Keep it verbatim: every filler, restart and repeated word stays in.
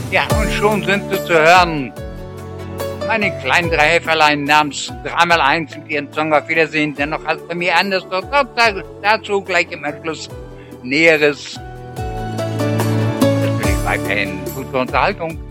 Ja, und schon sind sie zu hören. Meine kleinen drei Helferlein namens drei mal eins mit ihren Song Auf Wiedersehen, dennoch als bei mir anders. Doch dazu gleich im Anschluss Näheres. Natürlich weiterhin gute Unterhaltung.